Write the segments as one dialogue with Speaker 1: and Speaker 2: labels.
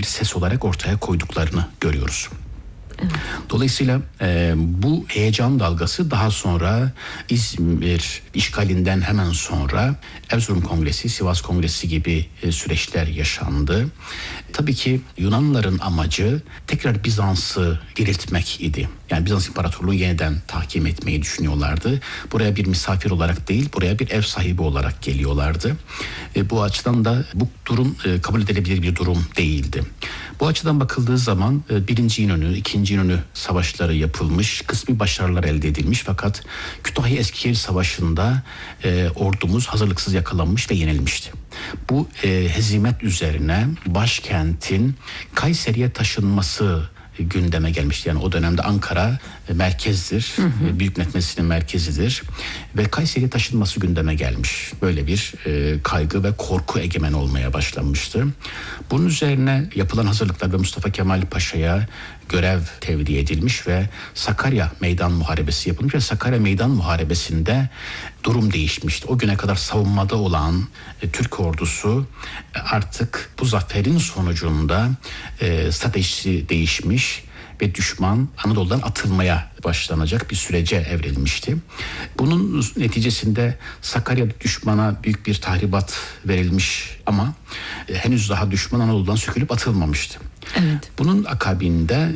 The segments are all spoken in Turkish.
Speaker 1: ses olarak ortaya koyduklarını görüyoruz.
Speaker 2: Evet.
Speaker 1: Dolayısıyla bu heyecan dalgası daha sonra İzmir işgalinden hemen sonra Erzurum Kongresi, Sivas Kongresi gibi süreçler yaşandı. Tabii ki Yunanlıların amacı tekrar Bizans'ı diriltmek idi. Yani Bizans İmparatorluğu yeniden tahkim etmeyi düşünüyorlardı. Buraya bir misafir olarak değil, buraya bir ev sahibi olarak geliyorlardı. Bu açıdan da bu durum kabul edilebilir bir durum değildi. Bu açıdan bakıldığı zaman 1. İnönü, 2. İnönü savaşları yapılmış, kısmi başarılar elde edilmiş fakat Kütahya-Eskişehir Savaşı'nda ordumuz hazırlıksız yakalanmış ve yenilmişti. Bu hezimet üzerine başkentin Kayseri'ye taşınması gündeme gelmişti. Yani o dönemde Ankara merkezdir. Büyük Millet Meclisi'nin merkezidir. Ve Kayseri'ye taşınması gündeme gelmiş. Böyle bir kaygı ve korku egemen olmaya başlanmıştı. Bunun üzerine yapılan hazırlıklar ve Mustafa Kemal Paşa'ya görev tevdi edilmiş ve Sakarya Meydan Muharebesi yapılmış ve Sakarya Meydan Muharebesi'nde durum değişmişti. O güne kadar savunmada olan Türk ordusu artık bu zaferin sonucunda stratejisi değişmiş ve düşman Anadolu'dan atılmaya başlanacak bir sürece evrilmişti. Bunun neticesinde Sakarya'da düşmana büyük bir tahribat verilmiş ama henüz daha düşman Anadolu'dan sökülüp atılmamıştı.
Speaker 2: Evet.
Speaker 1: Bunun akabinde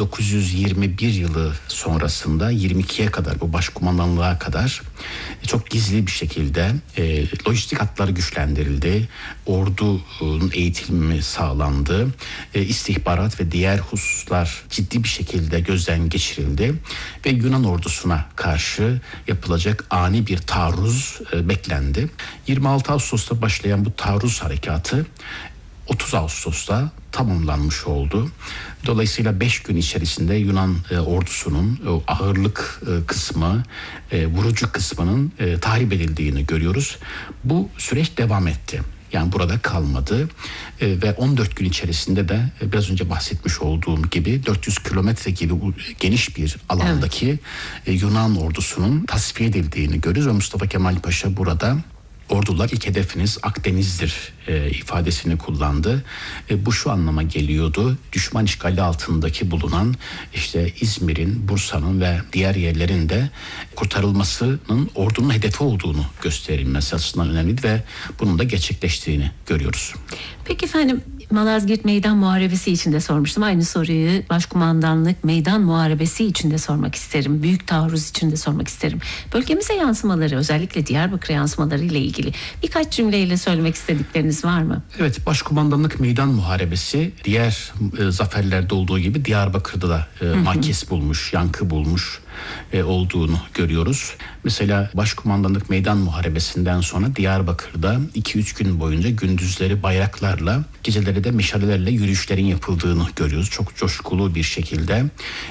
Speaker 1: 1921 yılı sonrasında 22'ye kadar bu başkumandanlığa kadar çok gizli bir şekilde lojistik hatları güçlendirildi. Ordunun eğitimi sağlandı. İstihbarat ve diğer hususlar ciddi bir şekilde gözden geçirildi. Ve Yunan ordusuna karşı yapılacak ani bir taarruz beklendi. 26 Ağustos'ta başlayan bu taarruz harekatı 30 Ağustos'ta tamamlanmış oldu. Dolayısıyla 5 gün içerisinde Yunan ordusunun ağırlık kısmı, vurucu kısmının tahrip edildiğini görüyoruz. Bu süreç devam etti. Yani burada kalmadı ve 14 gün içerisinde de biraz önce bahsetmiş olduğum gibi 400 kilometre gibi geniş bir alandaki Yunan ordusunun tasfiye edildiğini görüyoruz ve Mustafa Kemal Paşa burada ordular ilk hedefiniz Akdeniz'dir ifadesini kullandı. Bu şu anlama geliyordu. Düşman işgali altındaki bulunan işte İzmir'in, Bursa'nın ve diğer yerlerin de kurtarılmasının ordunun hedefi olduğunu gösterilmesi açısından önemliydi ve bunun da gerçekleştiğini görüyoruz.
Speaker 2: Peki efendim, Malazgirt Meydan Muharebesi için de sormuştum. Aynı soruyu Başkumandanlık Meydan Muharebesi için de sormak isterim. Büyük taarruz için de sormak isterim. Bölgemize yansımaları, özellikle Diyarbakır'a yansımaları ile ilgili birkaç cümleyle söylemek istedikleriniz var mı?
Speaker 1: Evet, Başkumandanlık Meydan Muharebesi diğer zaferlerde olduğu gibi Diyarbakır'da da makes bulmuş, yankı bulmuş olduğunu görüyoruz. Mesela Başkumandanlık Meydan Muharebesi'nden sonra Diyarbakır'da 2-3 gün boyunca gündüzleri bayraklarla, geceleri de meşalelerle yürüyüşlerin yapıldığını görüyoruz. Çok coşkulu bir şekilde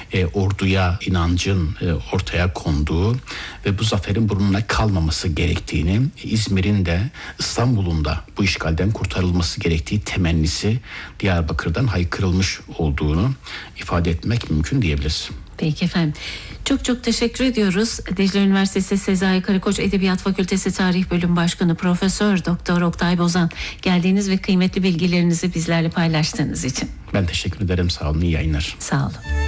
Speaker 1: orduya inancın ortaya konduğu ve bu zaferin bununla kalmaması gerektiğini, İzmir'in de İstanbul'un da bu işgalden kurtarılması gerektiği temennisi Diyarbakır'dan haykırılmış olduğunu ifade etmek mümkün diyebiliriz.
Speaker 2: Peki efendim. Çok çok teşekkür ediyoruz. Dicle Üniversitesi Sezai Karakoç Edebiyat Fakültesi Tarih Bölüm Başkanı Profesör Doktor Oktay Bozan, geldiğiniz ve kıymetli bilgilerinizi bizlerle paylaştığınız için.
Speaker 1: Ben teşekkür ederim. Sağ olun. İyi yayınlar.
Speaker 2: Sağ olun.